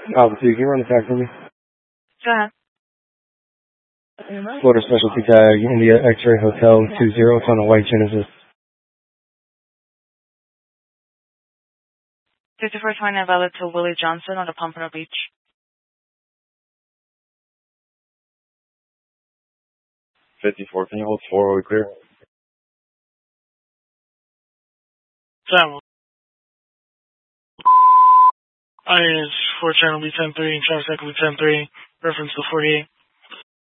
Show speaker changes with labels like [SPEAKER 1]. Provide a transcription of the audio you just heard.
[SPEAKER 1] Alpha 2, can you run the tag for me?
[SPEAKER 2] Go ahead.
[SPEAKER 1] Florida Specialty Tag, India X-Ray Hotel 20, it's on a white Genesis.
[SPEAKER 2] 5429 valid to Willie Johnson on the Pompano Beach.
[SPEAKER 3] 54, can you hold 4 while we clear?
[SPEAKER 4] Travel. IS 4 channel B 10-3, traffic cycle B 10-3, reference to 48.